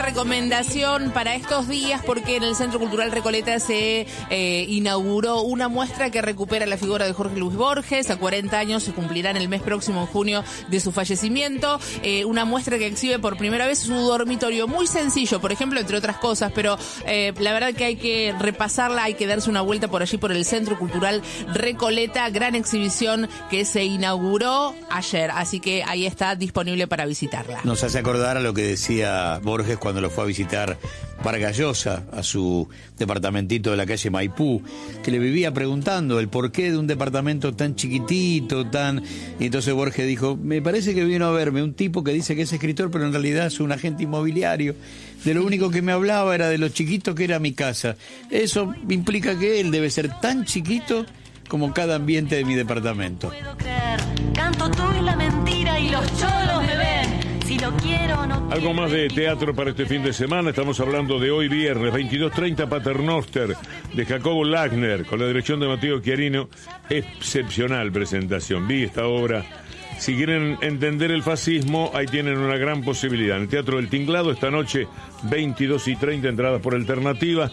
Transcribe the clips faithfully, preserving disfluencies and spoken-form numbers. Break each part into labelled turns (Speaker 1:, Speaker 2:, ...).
Speaker 1: recomendación para estos días porque en el Centro Cultural Recoleta se eh, inauguró una muestra que recupera la figura de Jorge Luis Borges. A cuarenta años se cumplirán el mes próximo, en junio, de su fallecimiento. Eh, una muestra que exhibe por primera vez su dormitorio, muy sencillo, por ejemplo, entre otras cosas, pero eh, la verdad que hay que repasarla, hay que darse una vuelta por allí, por el Centro Cultural Recoleta. Gran exhibición que se inauguró ayer, así que ahí está disponible para visitarla.
Speaker 2: Nos hace acordar a lo que decía Borges cuando lo fue a visitar Vargas Llosa a su departamentito de la calle Maipú, que le vivía preguntando el porqué de un departamento tan chiquitito, tan... Y entonces Borges dijo, me parece que vino a verme un tipo que dice que es escritor, pero en realidad es un agente inmobiliario. De lo único que me hablaba era de lo chiquito que era mi casa. Eso implica que él debe ser tan chiquito como cada ambiente de mi departamento.
Speaker 3: Puedo creer, canto tú y la mentira y los cholos me ven. Si lo quiero o no quiero.
Speaker 4: Algo más de teatro para este fin de semana. Estamos hablando de hoy viernes, veintidós treinta, Paternoster, de Jacobo Lagner, con la dirección de Mateo Chiarino. Excepcional presentación. Vi esta obra. Si quieren entender el fascismo, ahí tienen una gran posibilidad. En el Teatro del Tinglado, esta noche, veintidós y treinta, entradas por alternativa.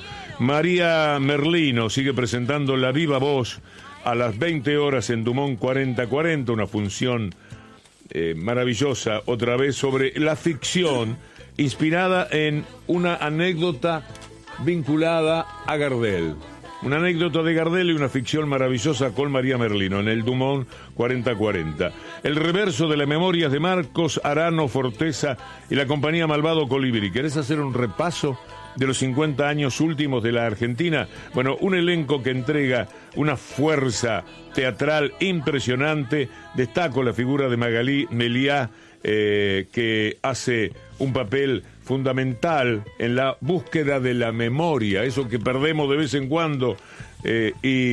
Speaker 4: María Merlino sigue presentando La Viva Voz a las veinte horas en Dumont cuarenta cuarenta, una función eh, maravillosa, otra vez sobre la ficción, inspirada en una anécdota vinculada a Gardel. Una anécdota de Gardel y una ficción maravillosa con María Merlino en el Dumont cuarenta cuarenta. El reverso de las memorias de Marcos Arano Forteza y la compañía Malvado Colibrí. ¿Querés hacer un repaso de los cincuenta años últimos de la Argentina? Bueno, un elenco que entrega una fuerza teatral impresionante. Destaco la figura de Magalí Meliá, eh, que hace un papel fundamental en la búsqueda de la memoria, eso que perdemos de vez en cuando eh,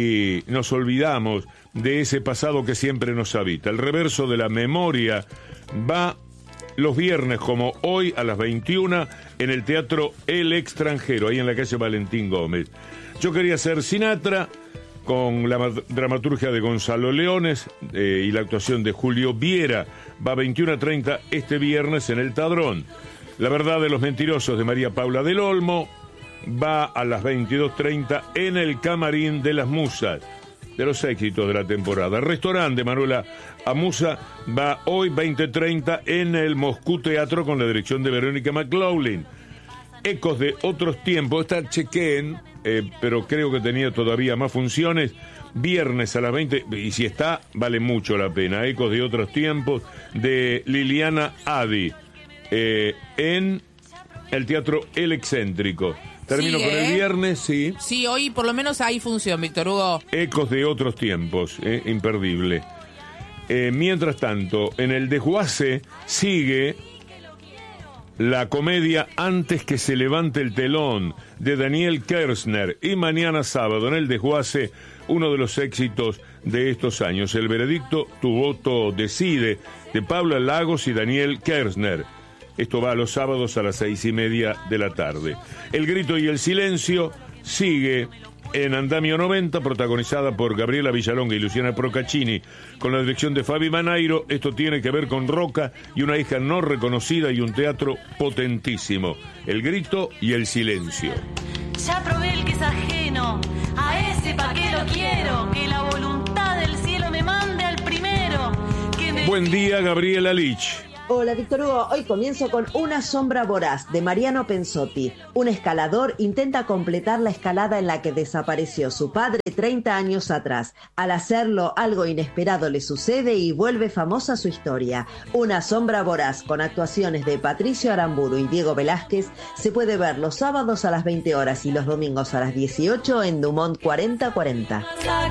Speaker 4: y nos olvidamos de ese pasado que siempre nos habita. El reverso de la memoria va los viernes, como hoy, a las veintiuna, en el Teatro El Extranjero, ahí en la calle Valentín Gómez. Yo quería ser Sinatra, con la dramaturgia de Gonzalo Leones eh, y la actuación de Julio Viera. Va a veintiuna treinta este viernes en el Tadrón. La verdad de los mentirosos de María Paula del Olmo va a las veintidós treinta en el Camarín de las Musas, de los éxitos de la temporada. El restaurante de Manuela Amusa va hoy veinte treinta en el Moscú Teatro con la dirección de Verónica McLaughlin. Ecos de otros tiempos, esta chequeen, eh, pero creo que tenía todavía más funciones. Viernes a las veinte, y si está, vale mucho la pena. Ecos de otros tiempos, de Liliana Adi, eh, en el Teatro El Excéntrico. Termino sí, con ¿eh? el viernes, sí.
Speaker 1: Sí, hoy por lo menos hay función, Víctor Hugo.
Speaker 4: Ecos de otros tiempos, eh, imperdible. Eh, mientras tanto, en el Desguace sigue la comedia Antes que se levante el telón, de Daniel Kersner, y mañana sábado en el Desguace, uno de los éxitos de estos años, El veredicto, tu voto decide, de Paula Lagos y Daniel Kersner. Esto va a los sábados a las seis y media de la tarde. El grito y el silencio sigue en Andamio noventa, protagonizada por Gabriela Villalonga y Luciana Procaccini, con la dirección de Fabi Manairo. Esto tiene que ver con Roca y una hija no reconocida y un teatro potentísimo. El grito y el silencio.
Speaker 3: Ya probé el que es ajeno, a ese pa' qué lo quiero, que la voluntad del cielo me mande al primero. Que me...
Speaker 4: Buen día, Gabriela Lich.
Speaker 5: Hola, Víctor Hugo. Hoy comienzo con Una sombra voraz, de Mariano Pensotti. Un escalador intenta completar la escalada en la que desapareció su padre treinta años atrás. Al hacerlo, algo inesperado le sucede y vuelve famosa su historia. Una sombra voraz, con actuaciones de Patricio Aramburu y Diego Velázquez, se puede ver los sábados a las veinte horas y los domingos a las dieciocho en Dumont cuarenta cuarenta.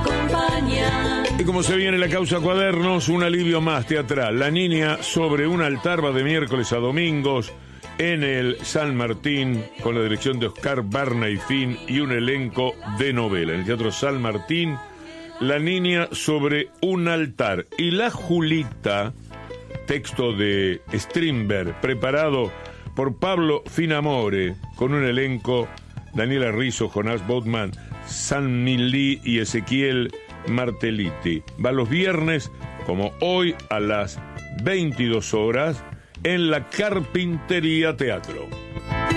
Speaker 4: Y como se viene la causa Cuadernos, un alivio más teatral. La niña sobre un altar va de miércoles a domingos en el San Martín, con la dirección de Oscar Barnaifín y un elenco de novela. En el Teatro San Martín, La niña sobre un altar. Y La Julita, texto de Strindberg, preparado por Pablo Finamore, con un elenco: Daniela Rizzo, Jonás Botman, San Milí y Ezequiel Martelliti. Va los viernes, como hoy, a las veintidós horas, en la Carpintería Teatro.